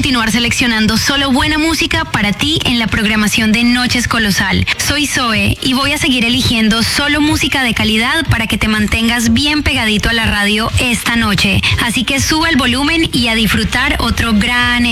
continuar seleccionando solo buena música para ti en la programación de Noches Colosal. Soy Zoe y voy a seguir eligiendo solo música de calidad para que te mantengas bien pegadito a la radio esta noche. Así que sube el volumen y a disfrutar otro gran